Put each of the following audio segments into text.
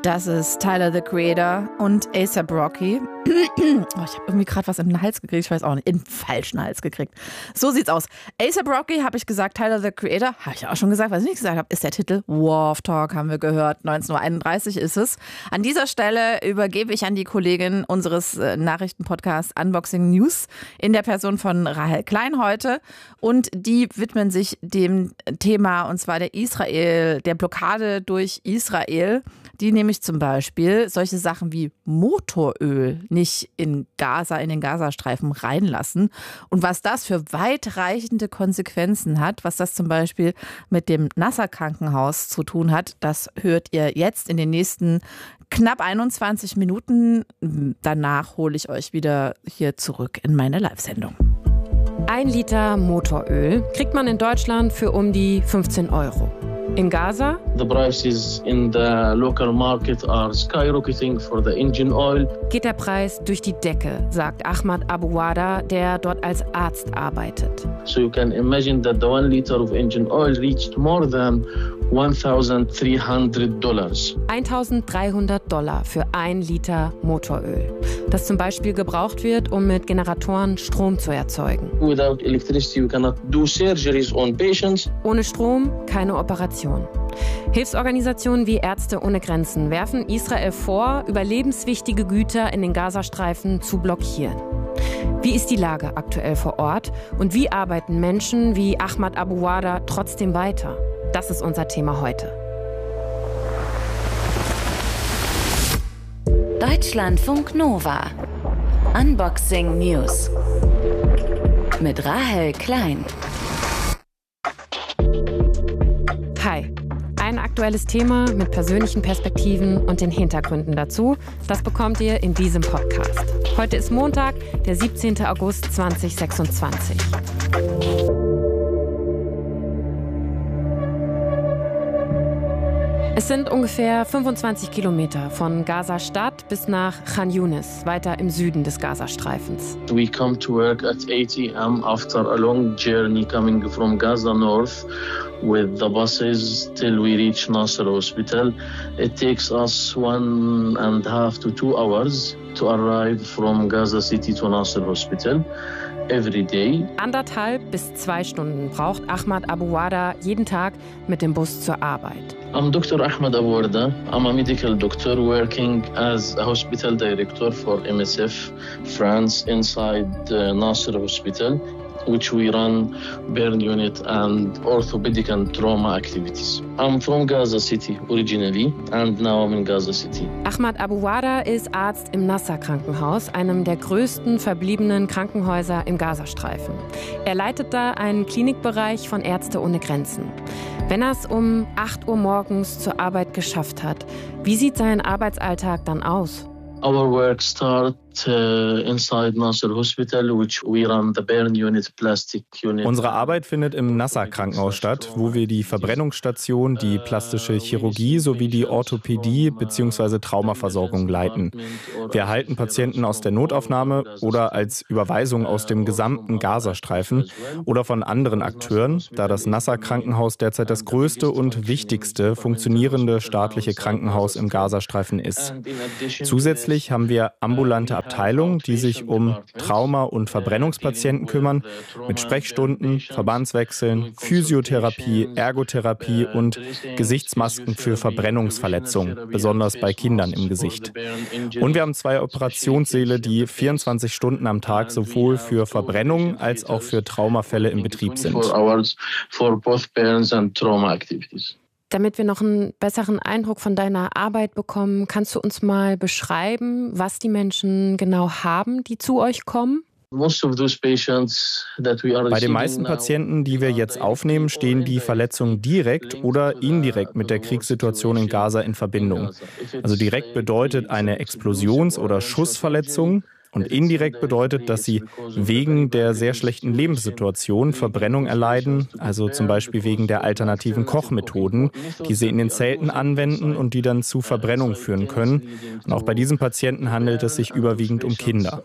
Das ist Tyler, the Creator und A$AP Rocky. Ich habe irgendwie gerade was in den Hals gekriegt, ich weiß auch nicht, in den falschen Hals gekriegt. So sieht's aus. A$AP Rocky habe ich gesagt, Tyler, the Creator, habe ich auch schon gesagt, was ich nicht gesagt habe, ist der Titel. War of Talk haben wir gehört, 19:31 Uhr ist es. An dieser Stelle übergebe ich an die Kollegin unseres Nachrichtenpodcasts Unboxing News in der Person von Rahel Klein heute. Und die widmen sich dem Thema, und zwar der Blockade durch Israel, die nämlich zum Beispiel solche Sachen wie Motoröl nicht in den Gazastreifen reinlassen. Und was das für weitreichende Konsequenzen hat, was das zum Beispiel mit dem Nasser-Krankenhaus zu tun hat, das hört ihr jetzt in den nächsten knapp 21 Minuten. Danach hole ich euch wieder hier zurück in meine Live-Sendung. 1 Liter Motoröl kriegt man in Deutschland für um die 15 €. In Gaza? The prices in the local market are skyrocketing for the engine oil. Geht der Preis durch die Decke, sagt Ahmad Abuwada, der dort als Arzt arbeitet. So you can imagine that the 1 liter of engine oil reached more than $1,300. $1.300 für 1 Liter Motoröl, das zum Beispiel gebraucht wird, um mit Generatoren Strom zu erzeugen. Without electricity, we cannot do surgeries on patients. Ohne Strom keine Operation. Hilfsorganisationen wie Ärzte ohne Grenzen werfen Israel vor, überlebenswichtige Güter in den Gazastreifen zu blockieren. Wie ist die Lage aktuell vor Ort und wie arbeiten Menschen wie Ahmad Abuwada trotzdem weiter? Das ist unser Thema heute. Deutschlandfunk Nova. Unboxing News. Mit Rahel Klein. Hi. Ein aktuelles Thema mit persönlichen Perspektiven und den Hintergründen dazu, das bekommt ihr in diesem Podcast. Heute ist Montag, der 17. August 2026. Es sind ungefähr 25 Kilometer von Gaza-Stadt bis nach Khan Yunis, weiter im Süden des Gazastreifens. We come to work at 8 a.m. after a long journey coming from Gaza North with the buses till we reach Nasser Hospital. It takes us 1.5 to 2 hours to arrive from Gaza City to Nasser Hospital. Every day. 1,5 bis 2 Stunden braucht Ahmad Abuwada jeden Tag mit dem Bus zur Arbeit. I'm Dr. Ahmad Abuwada. I'm a medical doctor working as a hospital director for MSF France inside Nasser Hospital, which we run burn unit and orthopedic and trauma activities. I'm from Gaza City originally and now I'm in Gaza City. Ahmad Abuwada ist Arzt im Nasser-Krankenhaus, einem der größten verbliebenen Krankenhäuser im Gazastreifen. Er leitet da einen Klinikbereich von Ärzte ohne Grenzen. Wenn er es um 8 Uhr morgens zur Arbeit geschafft hat, wie sieht sein Arbeitsalltag dann aus? Our work starts inside Nasser Hospital, which we run the burn unit, plastic unit. Unsere Arbeit findet im Nasser-Krankenhaus statt, wo wir die Verbrennungsstation, die plastische Chirurgie sowie die Orthopädie bzw. Traumaversorgung leiten. Wir erhalten Patienten aus der Notaufnahme oder als Überweisung aus dem gesamten Gazastreifen oder von anderen Akteuren, da das Nasser-Krankenhaus derzeit das größte und wichtigste funktionierende staatliche Krankenhaus im Gazastreifen ist. Zusätzlich haben wir ambulante Abteilungen, die sich um Trauma- und Verbrennungspatienten kümmern, mit Sprechstunden, Verbandswechseln, Physiotherapie, Ergotherapie und Gesichtsmasken für Verbrennungsverletzungen, besonders bei Kindern im Gesicht. Und wir haben 2 Operationssäle, die 24 Stunden am Tag sowohl für Verbrennungen als auch für Traumafälle im Betrieb sind. Damit wir noch einen besseren Eindruck von deiner Arbeit bekommen, kannst du uns mal beschreiben, was die Menschen genau haben, die zu euch kommen? Bei den meisten Patienten, die wir jetzt aufnehmen, stehen die Verletzungen direkt oder indirekt mit der Kriegssituation in Gaza in Verbindung. Also direkt bedeutet eine Explosions- oder Schussverletzung. Und indirekt bedeutet, dass sie wegen der sehr schlechten Lebenssituation Verbrennung erleiden, also zum Beispiel wegen der alternativen Kochmethoden, die sie in den Zelten anwenden und die dann zu Verbrennung führen können. Und auch bei diesen Patienten handelt es sich überwiegend um Kinder.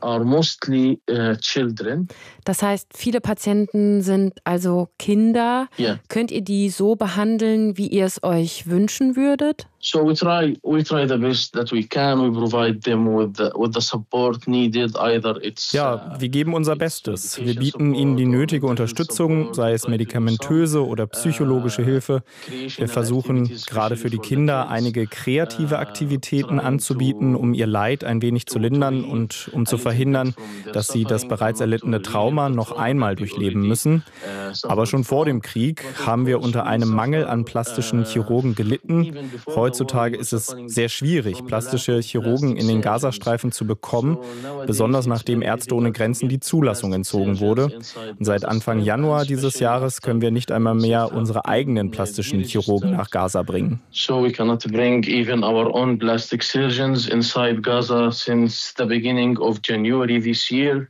Das heißt, viele Patienten sind also Kinder. Ja. Könnt ihr die so behandeln, wie ihr es euch wünschen würdet? So we try the best that we can. We provide them with the support needed. Either it's Ja, wir geben unser Bestes. Wir bieten ihnen die nötige Unterstützung, sei es medikamentöse oder psychologische Hilfe. Wir versuchen gerade für die Kinder einige kreative Aktivitäten anzubieten, um ihr Leid ein wenig zu lindern und um zu verhindern, dass sie das bereits erlittene Trauma noch einmal durchleben müssen. Aber schon vor dem Krieg haben wir unter einem Mangel an plastischen Chirurgen gelitten. Heutzutage ist es sehr schwierig, plastische Chirurgen in den Gazastreifen zu bekommen, besonders nachdem Ärzte ohne Grenzen die Zulassung entzogen wurde. Und seit Anfang Januar dieses Jahres können wir nicht einmal mehr unsere eigenen plastischen Chirurgen nach Gaza bringen. So we cannot bring even our own plastic surgeons inside Gaza since the beginning of January this year.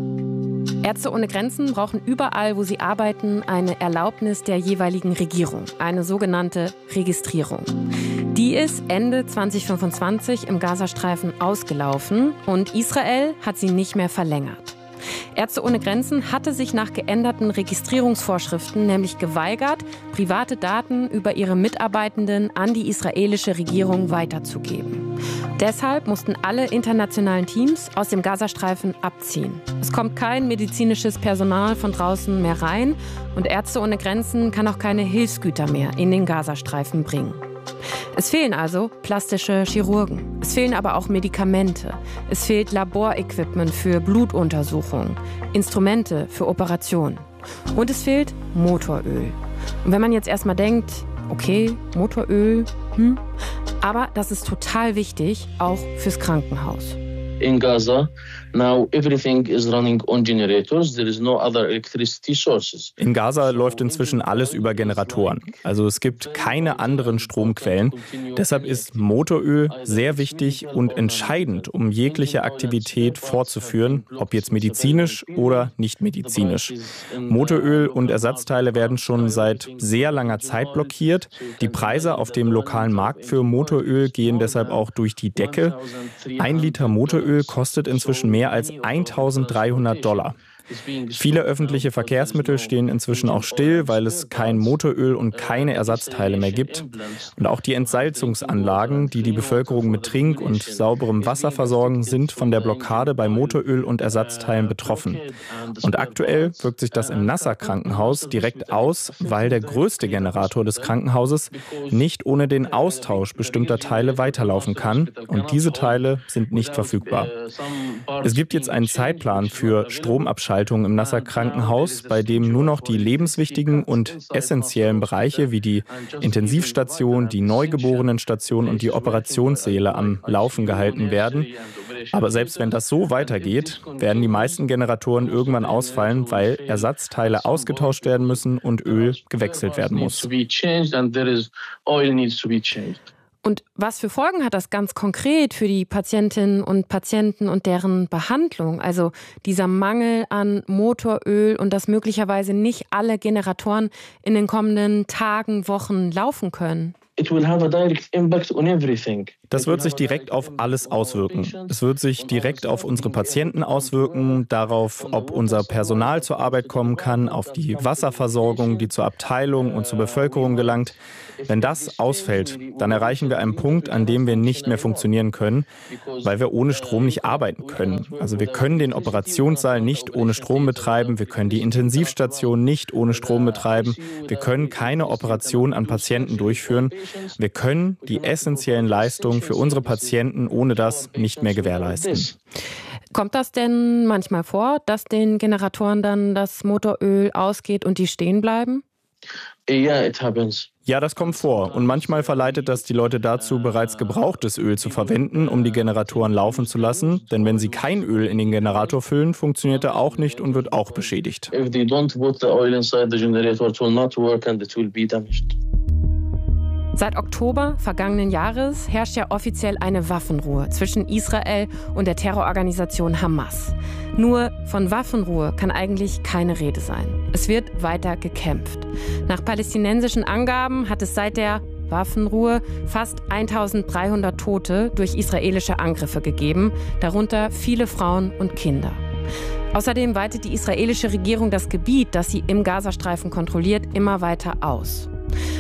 Ärzte ohne Grenzen brauchen überall, wo sie arbeiten, eine Erlaubnis der jeweiligen Regierung, eine sogenannte Registrierung. Die ist Ende 2025 im Gazastreifen ausgelaufen und Israel hat sie nicht mehr verlängert. Ärzte ohne Grenzen hatte sich nach geänderten Registrierungsvorschriften nämlich geweigert, private Daten über ihre Mitarbeitenden an die israelische Regierung weiterzugeben. Deshalb mussten alle internationalen Teams aus dem Gazastreifen abziehen. Es kommt kein medizinisches Personal von draußen mehr rein und Ärzte ohne Grenzen kann auch keine Hilfsgüter mehr in den Gazastreifen bringen. Es fehlen also plastische Chirurgen. Es fehlen aber auch Medikamente. Es fehlt Laborequipment für Blutuntersuchungen, Instrumente für Operationen. Und es fehlt Motoröl. Und wenn man jetzt erstmal denkt, okay, Motoröl, aber das ist total wichtig, auch fürs Krankenhaus. In Gaza, now everything is running on generators. There is no other electricity sources. In Gaza läuft inzwischen alles über Generatoren. Also es gibt keine anderen Stromquellen. Deshalb ist Motoröl sehr wichtig und entscheidend, um jegliche Aktivität fortzuführen, ob jetzt medizinisch oder nicht medizinisch. Motoröl und Ersatzteile werden schon seit sehr langer Zeit blockiert. Die Preise auf dem lokalen Markt für Motoröl gehen deshalb auch durch die Decke. 1 Liter Motoröl kostet inzwischen mehr als $1.300. Viele öffentliche Verkehrsmittel stehen inzwischen auch still, weil es kein Motoröl und keine Ersatzteile mehr gibt. Und auch die Entsalzungsanlagen, die die Bevölkerung mit Trink- und sauberem Wasser versorgen, sind von der Blockade bei Motoröl und Ersatzteilen betroffen. Und aktuell wirkt sich das im Nasser-Krankenhaus direkt aus, weil der größte Generator des Krankenhauses nicht ohne den Austausch bestimmter Teile weiterlaufen kann. Und diese Teile sind nicht verfügbar. Es gibt jetzt einen Zeitplan für Stromabschaltung im Nasser-Krankenhaus, bei dem nur noch die lebenswichtigen und essentiellen Bereiche wie die Intensivstation, die Neugeborenenstation und die Operationssäle am Laufen gehalten werden. Aber selbst wenn das so weitergeht, werden die meisten Generatoren irgendwann ausfallen, weil Ersatzteile ausgetauscht werden müssen und Öl gewechselt werden muss. Und was für Folgen hat das ganz konkret für die Patientinnen und Patienten und deren Behandlung? Also dieser Mangel an Motoröl und dass möglicherweise nicht alle Generatoren in den kommenden Tagen, Wochen laufen können. Das wird sich direkt auf alles auswirken. Es wird sich direkt auf unsere Patienten auswirken, darauf, ob unser Personal zur Arbeit kommen kann, auf die Wasserversorgung, die zur Abteilung und zur Bevölkerung gelangt. Wenn das ausfällt, dann erreichen wir einen Punkt, an dem wir nicht mehr funktionieren können, weil wir ohne Strom nicht arbeiten können. Also wir können den Operationssaal nicht ohne Strom betreiben, wir können die Intensivstation nicht ohne Strom betreiben, wir können keine Operation an Patienten durchführen, wir können die essentiellen Leistungen für unsere Patienten ohne das nicht mehr gewährleisten. Kommt das denn manchmal vor, dass den Generatoren dann das Motoröl ausgeht und die stehen bleiben? Yeah, it happens. Ja, das kommt vor. Und manchmal verleitet das die Leute dazu, bereits gebrauchtes Öl zu verwenden, um die Generatoren laufen zu lassen. Denn wenn sie kein Öl in den Generator füllen, funktioniert er auch nicht und wird auch beschädigt. If they don't put the oil inside the generator, it will not work and it will be damaged. Seit Oktober vergangenen Jahres herrscht ja offiziell eine Waffenruhe zwischen Israel und der Terrororganisation Hamas. Nur von Waffenruhe kann eigentlich keine Rede sein. Es wird weiter gekämpft. Nach palästinensischen Angaben hat es seit der Waffenruhe fast 1300 Tote durch israelische Angriffe gegeben, darunter viele Frauen und Kinder. Außerdem weitet die israelische Regierung das Gebiet, das sie im Gazastreifen kontrolliert, immer weiter aus.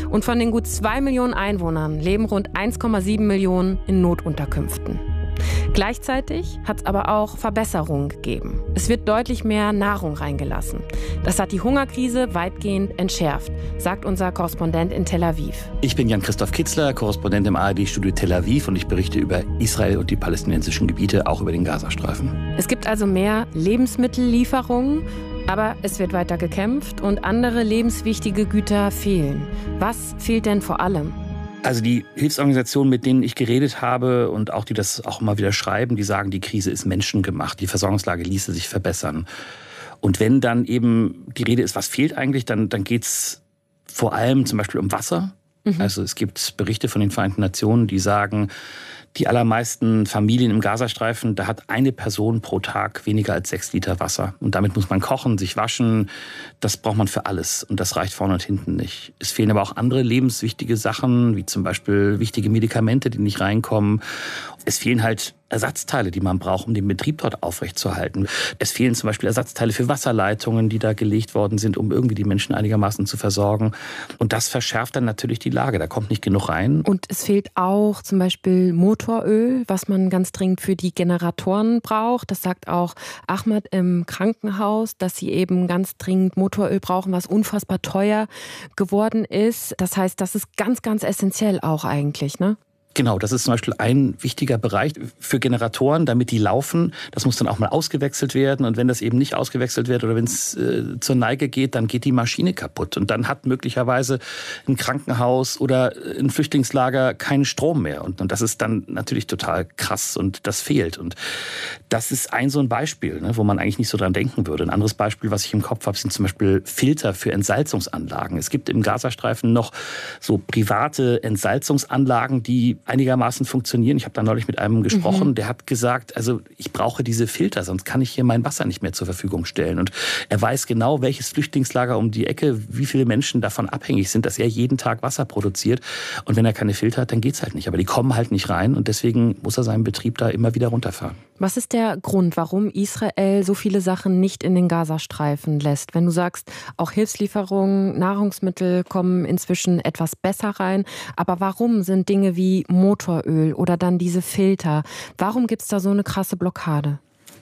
Und von den gut 2 Millionen Einwohnern leben rund 1,7 Millionen in Notunterkünften. Gleichzeitig hat es aber auch Verbesserungen gegeben. Es wird deutlich mehr Nahrung reingelassen. Das hat die Hungerkrise weitgehend entschärft, sagt unser Korrespondent in Tel Aviv. Ich bin Jan-Christoph Kitzler, Korrespondent im ARD-Studio Tel Aviv und ich berichte über Israel und die palästinensischen Gebiete, auch über den Gazastreifen. Es gibt also mehr Lebensmittellieferungen, aber es wird weiter gekämpft und andere lebenswichtige Güter fehlen. Was fehlt denn vor allem? Also die Hilfsorganisationen, mit denen ich geredet habe und auch die das auch immer wieder schreiben, die sagen, die Krise ist menschengemacht, die Versorgungslage ließe sich verbessern. Und wenn dann eben die Rede ist, was fehlt eigentlich, dann geht's vor allem zum Beispiel um Wasser. Also es gibt Berichte von den Vereinten Nationen, die sagen, die allermeisten Familien im Gazastreifen, da hat eine Person pro Tag weniger als 6 Liter Wasser. Und damit muss man kochen, sich waschen. Das braucht man für alles. Und das reicht vorne und hinten nicht. Es fehlen aber auch andere lebenswichtige Sachen, wie zum Beispiel wichtige Medikamente, die nicht reinkommen. Es fehlen halt Ersatzteile, die man braucht, um den Betrieb dort aufrechtzuerhalten. Es fehlen zum Beispiel Ersatzteile für Wasserleitungen, die da gelegt worden sind, um irgendwie die Menschen einigermaßen zu versorgen. Und das verschärft dann natürlich die Lage. Da kommt nicht genug rein. Und es fehlt auch zum Beispiel Motoröl, was man ganz dringend für die Generatoren braucht. Das sagt auch Ahmed im Krankenhaus, dass sie eben ganz dringend Motoröl brauchen, was unfassbar teuer geworden ist. Das heißt, das ist ganz, ganz essentiell auch eigentlich, ne? Genau, das ist zum Beispiel ein wichtiger Bereich für Generatoren, damit die laufen. Das muss dann auch mal ausgewechselt werden. Und wenn das eben nicht ausgewechselt wird oder wenn es zur Neige geht, dann geht die Maschine kaputt. Und dann hat möglicherweise ein Krankenhaus oder ein Flüchtlingslager keinen Strom mehr. Und das ist dann natürlich total krass und das fehlt. Und das ist so ein Beispiel, ne, wo man eigentlich nicht so dran denken würde. Ein anderes Beispiel, was ich im Kopf habe, sind zum Beispiel Filter für Entsalzungsanlagen. Es gibt im Gazastreifen noch so private Entsalzungsanlagen, die einigermaßen funktionieren. Ich habe da neulich mit einem gesprochen, der hat gesagt, also ich brauche diese Filter, sonst kann ich hier mein Wasser nicht mehr zur Verfügung stellen. Und er weiß genau, welches Flüchtlingslager um die Ecke, wie viele Menschen davon abhängig sind, dass er jeden Tag Wasser produziert. Und wenn er keine Filter hat, dann geht's halt nicht. Aber die kommen halt nicht rein und deswegen muss er seinen Betrieb da immer wieder runterfahren. Was ist der Grund, warum Israel so viele Sachen nicht in den Gazastreifen lässt? Wenn du sagst, auch Hilfslieferungen, Nahrungsmittel kommen inzwischen etwas besser rein. Aber warum sind Dinge wie Motoröl oder dann diese Filter, warum gibt es da so eine krasse Blockade?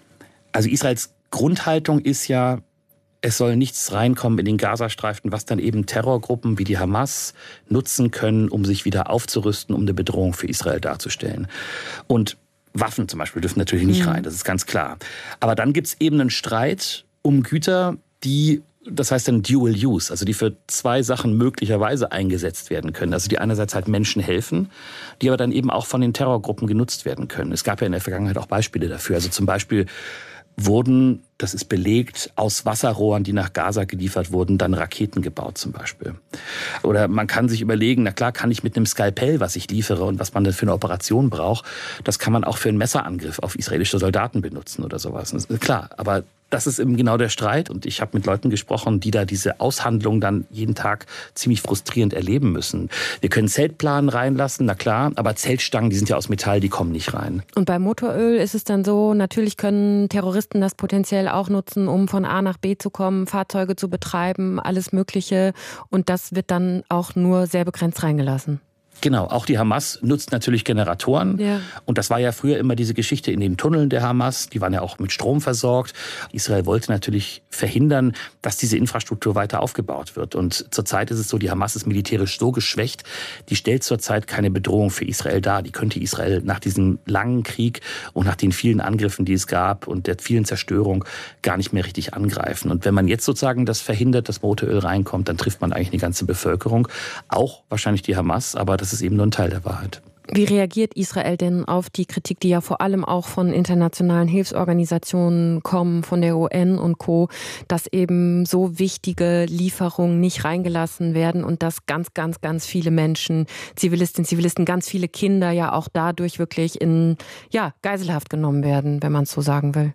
Also Israels Grundhaltung ist ja, es soll nichts reinkommen in den Gazastreifen, was dann eben Terrorgruppen wie die Hamas nutzen können, um sich wieder aufzurüsten, um eine Bedrohung für Israel darzustellen. Und Waffen zum Beispiel dürfen natürlich nicht rein, das ist ganz klar. Aber dann gibt es eben einen Streit um Güter, die, das heißt dann Dual Use, also die für 2 Sachen möglicherweise eingesetzt werden können. Also die einerseits halt Menschen helfen, die aber dann eben auch von den Terrorgruppen genutzt werden können. Es gab ja in der Vergangenheit auch Beispiele dafür. Also zum Beispiel wurden, das ist belegt, aus Wasserrohren, die nach Gaza geliefert wurden, dann Raketen gebaut zum Beispiel. Oder man kann sich überlegen, na klar, kann ich mit einem Skalpell, was ich liefere und was man dann für eine Operation braucht, das kann man auch für einen Messerangriff auf israelische Soldaten benutzen oder sowas. Das ist klar, aber das ist eben genau der Streit und ich habe mit Leuten gesprochen, die da diese Aushandlung dann jeden Tag ziemlich frustrierend erleben müssen. Wir können Zeltplanen reinlassen, na klar, aber Zeltstangen, die sind ja aus Metall, die kommen nicht rein. Und bei Motoröl ist es dann so, natürlich können Terroristen das potenziell auch nutzen, um von A nach B zu kommen, Fahrzeuge zu betreiben, alles Mögliche und das wird dann auch nur sehr begrenzt reingelassen. Genau, auch die Hamas nutzt natürlich Generatoren. Ja. Und das war ja früher immer diese Geschichte in den Tunneln der Hamas. Die waren ja auch mit Strom versorgt. Israel wollte natürlich verhindern, dass diese Infrastruktur weiter aufgebaut wird. Und zurzeit ist es so, die Hamas ist militärisch so geschwächt, die stellt zurzeit keine Bedrohung für Israel dar. Die könnte Israel nach diesem langen Krieg und nach den vielen Angriffen, die es gab und der vielen Zerstörung gar nicht mehr richtig angreifen. Und wenn man jetzt sozusagen das verhindert, dass Motoröl reinkommt, dann trifft man eigentlich eine ganze Bevölkerung. Auch wahrscheinlich die Hamas, aber das ist eben nur ein Teil der Wahrheit. Wie reagiert Israel denn auf die Kritik, die ja vor allem auch von internationalen Hilfsorganisationen kommen, von der UN und Co., dass eben so wichtige Lieferungen nicht reingelassen werden und dass ganz, ganz, ganz viele Menschen, Zivilistinnen, Zivilisten, ganz viele Kinder ja auch dadurch wirklich in Geiselhaft genommen werden, wenn man es so sagen will?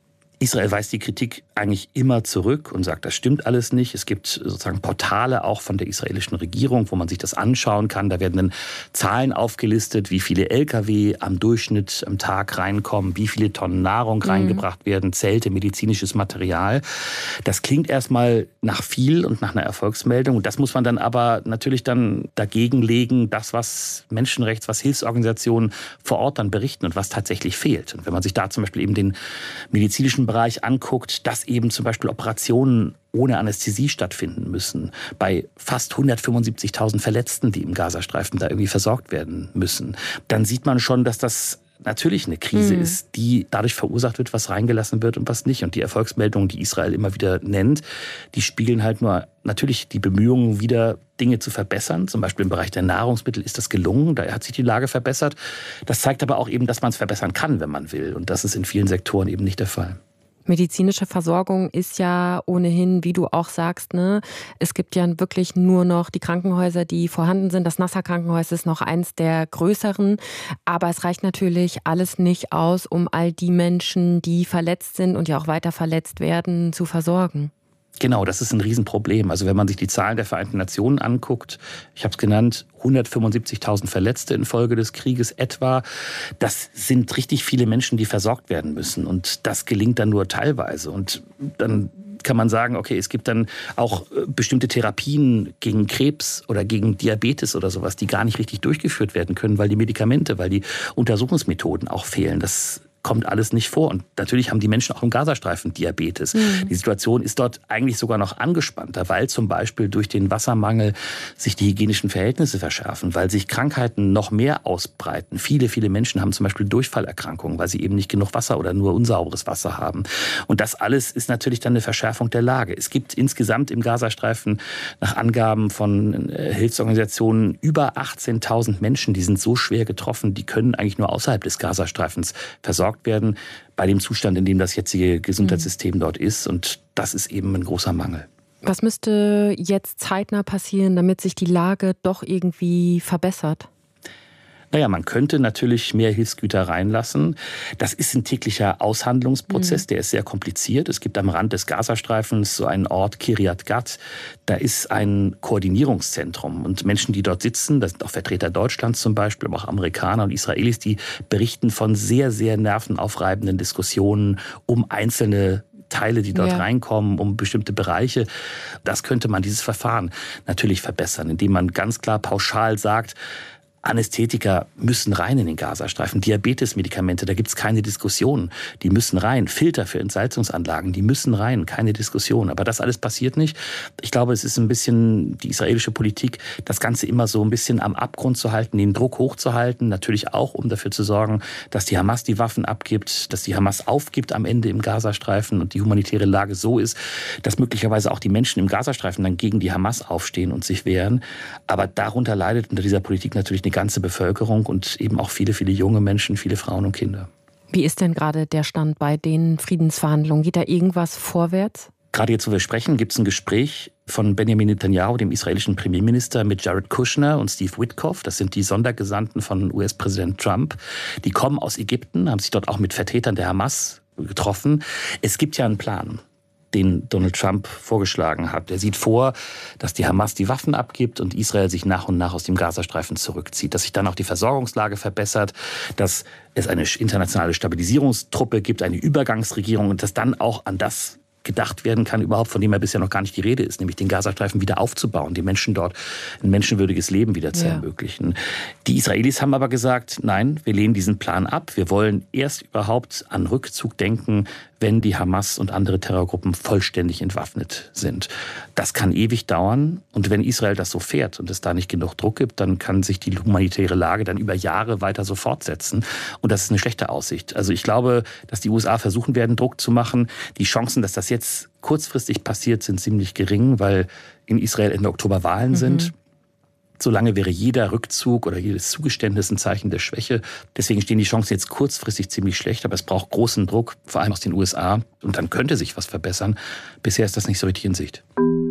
Israel weist die Kritik eigentlich immer zurück und sagt, das stimmt alles nicht. Es gibt sozusagen Portale auch von der israelischen Regierung, wo man sich das anschauen kann. Da werden dann Zahlen aufgelistet, wie viele Lkw am Durchschnitt am Tag reinkommen, wie viele Tonnen Nahrung reingebracht werden, Zelte, medizinisches Material. Das klingt erstmal nach viel und nach einer Erfolgsmeldung. Und das muss man dann aber natürlich dann dagegen legen, das, was Menschenrechts-, was Hilfsorganisationen vor Ort dann berichten und was tatsächlich fehlt. Und wenn man sich da zum Beispiel eben den medizinischen Bereich anguckt, dass eben zum Beispiel Operationen ohne Anästhesie stattfinden müssen, bei fast 175.000 Verletzten, die im Gazastreifen da irgendwie versorgt werden müssen, dann sieht man schon, dass das natürlich eine Krise ist, die dadurch verursacht wird, was reingelassen wird und was nicht. Und die Erfolgsmeldungen, die Israel immer wieder nennt, die spiegeln halt nur natürlich die Bemühungen wieder, Dinge zu verbessern. Zum Beispiel im Bereich der Nahrungsmittel ist das gelungen, da hat sich die Lage verbessert. Das zeigt aber auch eben, dass man es verbessern kann, wenn man will. Und das ist in vielen Sektoren eben nicht der Fall. Medizinische Versorgung ist ja ohnehin, wie du auch sagst, ne? Es gibt ja wirklich nur noch die Krankenhäuser, die vorhanden sind. Das Nasser-Krankenhaus ist noch eins der größeren. Aber es reicht natürlich alles nicht aus, um all die Menschen, die verletzt sind und ja auch weiter verletzt werden, zu versorgen. Genau, das ist ein Riesenproblem. Also wenn man sich die Zahlen der Vereinten Nationen anguckt, ich habe es genannt, 175.000 Verletzte infolge des Krieges etwa. Das sind richtig viele Menschen, die versorgt werden müssen. Und das gelingt dann nur teilweise. Und dann kann man sagen, okay, es gibt dann auch bestimmte Therapien gegen Krebs oder gegen Diabetes oder sowas, die gar nicht richtig durchgeführt werden können, weil die Medikamente, weil die Untersuchungsmethoden auch fehlen. Das kommt alles nicht vor. Und natürlich haben die Menschen auch im Gazastreifen Diabetes. Die Situation ist dort eigentlich sogar noch angespannter, weil zum Beispiel durch den Wassermangel sich die hygienischen Verhältnisse verschärfen, weil sich Krankheiten noch mehr ausbreiten. Viele, viele Menschen haben zum Beispiel Durchfallerkrankungen, weil sie eben nicht genug Wasser oder nur unsauberes Wasser haben. Und das alles ist natürlich dann eine Verschärfung der Lage. Es gibt insgesamt im Gazastreifen nach Angaben von Hilfsorganisationen über 18.000 Menschen, die sind so schwer getroffen, die können eigentlich nur außerhalb des Gazastreifens versorgt werden, bei dem Zustand, in dem das jetzige Gesundheitssystem dort ist. Und das ist eben ein großer Mangel. Was müsste jetzt zeitnah passieren, damit sich die Lage doch irgendwie verbessert? Naja, man könnte natürlich mehr Hilfsgüter reinlassen. Das ist ein täglicher Aushandlungsprozess, der ist sehr kompliziert. Es gibt am Rand des Gazastreifens so einen Ort, Kiryat Gat. Da ist ein Koordinierungszentrum. Und Menschen, die dort sitzen, das sind auch Vertreter Deutschlands zum Beispiel, aber auch Amerikaner und Israelis, die berichten von sehr, sehr nervenaufreibenden Diskussionen um einzelne Teile, die dort reinkommen, um bestimmte Bereiche. Das könnte man, dieses Verfahren, natürlich verbessern, indem man ganz klar pauschal sagt, Anästhetika müssen rein in den Gazastreifen. Diabetesmedikamente, da gibt's keine Diskussion. Die müssen rein. Filter für Entsalzungsanlagen, die müssen rein. Keine Diskussion. Aber das alles passiert nicht. Ich glaube, es ist ein bisschen die israelische Politik, das Ganze immer so ein bisschen am Abgrund zu halten, den Druck hochzuhalten. Natürlich auch, um dafür zu sorgen, dass die Hamas die Waffen abgibt, dass die Hamas aufgibt am Ende im Gazastreifen und die humanitäre Lage so ist, dass möglicherweise auch die Menschen im Gazastreifen dann gegen die Hamas aufstehen und sich wehren. Aber darunter leidet unter dieser Politik natürlich eine ganze Bevölkerung und eben auch viele, viele junge Menschen, viele Frauen und Kinder. Wie ist denn gerade der Stand bei den Friedensverhandlungen? Geht da irgendwas vorwärts? Gerade jetzt, wo wir sprechen, gibt es ein Gespräch von Benjamin Netanyahu, dem israelischen Premierminister, mit Jared Kushner und Steve Witkoff. Das sind die Sondergesandten von US-Präsident Trump. Die kommen aus Ägypten, haben sich dort auch mit Vertretern der Hamas getroffen. Es gibt ja einen Plan, den Donald Trump vorgeschlagen hat. Er sieht vor, dass die Hamas die Waffen abgibt und Israel sich nach und nach aus dem Gazastreifen zurückzieht. Dass sich dann auch die Versorgungslage verbessert, dass es eine internationale Stabilisierungstruppe gibt, eine Übergangsregierung und dass dann auch an das gedacht werden kann, überhaupt, von dem ja bisher noch gar nicht die Rede ist, nämlich den Gazastreifen wieder aufzubauen, den Menschen dort ein menschenwürdiges Leben wieder zu ermöglichen. Die Israelis haben aber gesagt, nein, wir lehnen diesen Plan ab. Wir wollen erst überhaupt an Rückzug denken, wenn die Hamas und andere Terrorgruppen vollständig entwaffnet sind. Das kann ewig dauern. Und wenn Israel das so fährt und es da nicht genug Druck gibt, dann kann sich die humanitäre Lage dann über Jahre weiter so fortsetzen. Und das ist eine schlechte Aussicht. Also ich glaube, dass die USA versuchen werden, Druck zu machen. Die Chancen, dass das jetzt kurzfristig passiert, sind ziemlich gering, weil in Israel Ende Oktober Wahlen sind. Solange wäre jeder Rückzug oder jedes Zugeständnis ein Zeichen der Schwäche. Deswegen stehen die Chancen jetzt kurzfristig ziemlich schlecht. Aber es braucht großen Druck, vor allem aus den USA. Und dann könnte sich was verbessern. Bisher ist das nicht so richtig in Sicht.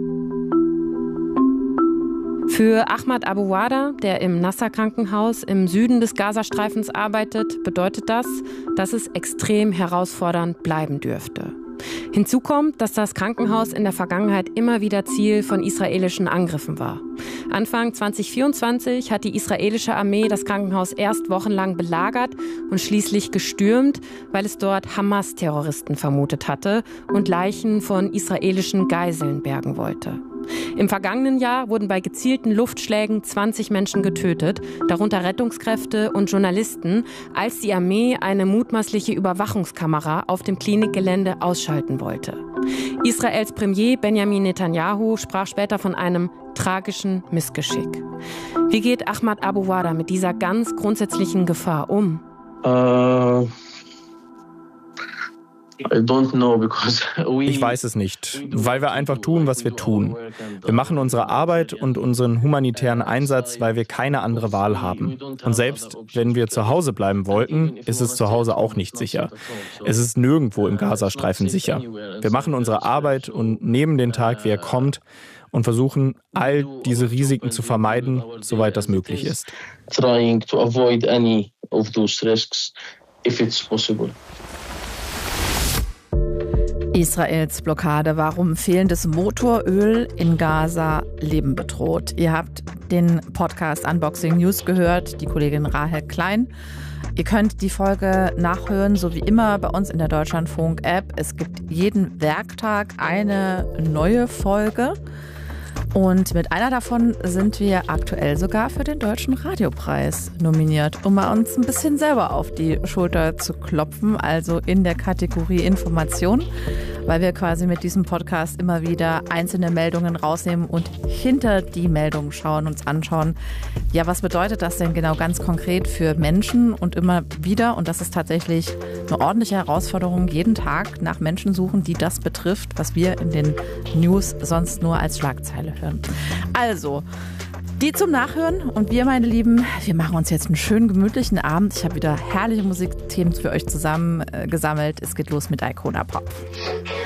Für Ahmad Abu Wada, der im Nasser-Krankenhaus im Süden des Gazastreifens arbeitet, bedeutet das, dass es extrem herausfordernd bleiben dürfte. Hinzu kommt, dass das Krankenhaus in der Vergangenheit immer wieder Ziel von israelischen Angriffen war. Anfang 2024 hat die israelische Armee das Krankenhaus erst wochenlang belagert und schließlich gestürmt, weil es dort Hamas-Terroristen vermutet hatte und Leichen von israelischen Geiseln bergen wollte. Im vergangenen Jahr wurden bei gezielten Luftschlägen 20 Menschen getötet, darunter Rettungskräfte und Journalisten, als die Armee eine mutmaßliche Überwachungskamera auf dem Klinikgelände ausschalten wollte. Israels Premier Benjamin Netanyahu sprach später von einem tragischen Missgeschick. Wie geht Ahmad Abu Wada mit dieser ganz grundsätzlichen Gefahr um? Ich weiß es nicht, weil wir einfach tun, was wir tun. Wir machen unsere Arbeit und unseren humanitären Einsatz, weil wir keine andere Wahl haben. Und selbst wenn wir zu Hause bleiben wollten, ist es zu Hause auch nicht sicher. Es ist nirgendwo im Gazastreifen sicher. Wir machen unsere Arbeit und nehmen den Tag, wie er kommt, und versuchen, all diese Risiken zu vermeiden, soweit das möglich ist. Trying to avoid any of those risks if it's possible. Israels Blockade, warum fehlendes Motoröl in Gaza Leben bedroht. Ihr habt den Podcast Unboxing News gehört, die Kollegin Rahel Klein. Ihr könnt die Folge nachhören, so wie immer bei uns in der Deutschlandfunk-App. Es gibt jeden Werktag eine neue Folge. Und mit einer davon sind wir aktuell sogar für den Deutschen Radiopreis nominiert, um mal uns ein bisschen selber auf die Schulter zu klopfen, also in der Kategorie Information, weil wir quasi mit diesem Podcast immer wieder einzelne Meldungen rausnehmen und hinter die Meldungen schauen, uns anschauen, ja, was bedeutet das denn genau ganz konkret für Menschen und immer wieder, und das ist tatsächlich eine ordentliche Herausforderung, jeden Tag nach Menschen suchen, die das betrifft, was wir in den News sonst nur als Schlagzeile hören. Also, die zum Nachhören und wir, meine Lieben, wir machen uns jetzt einen schönen gemütlichen Abend. Ich habe wieder herrliche Musikthemen für euch zusammen gesammelt. Es geht los mit Icona Pop.